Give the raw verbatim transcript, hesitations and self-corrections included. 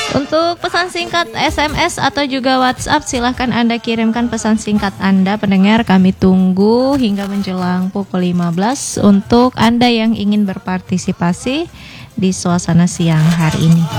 Untuk pesan singkat S M S atau juga WhatsApp, silahkan Anda kirimkan pesan singkat Anda, pendengar. Kami tunggu hingga menjelang pukul lima belas untuk Anda yang ingin berpartisipasi di suasana siang hari ini.